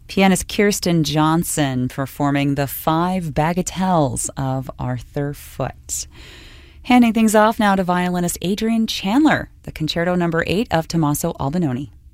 Pianist Kirsten Johnson performing the 5 Bagatelles of Arthur Foote. Handing things off now to violinist Adrian Chandler, the Concerto No. 8 of Tommaso Albinoni.